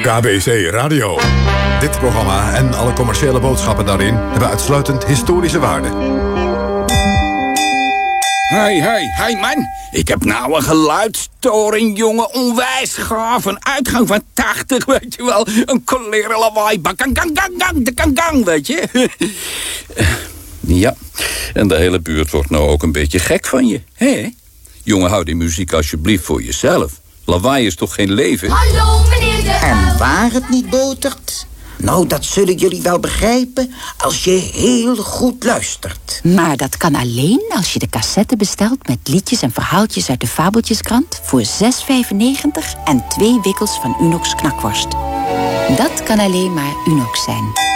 KBC Radio. Dit programma en alle commerciële boodschappen daarin hebben uitsluitend historische waarde. Hey man. Ik heb nou een geluidstoring, jongen. Onwijs gaaf. Een uitgang van 80, weet je wel. Een kolere lawaai. Bakang, weet je. Ja, en de hele buurt wordt nou ook een beetje gek van je. Hé? Jongen, hou die muziek alsjeblieft voor jezelf. Lawaai is toch geen leven? Hallo, meneer de En waar het niet botert? Nou, dat zullen jullie wel begrijpen als je heel goed luistert. Maar dat kan alleen als je de cassette bestelt met liedjes en verhaaltjes uit de Fabeltjeskrant voor €6,95 en 2 wikkels van Unox knakworst. Dat kan alleen maar Unox zijn.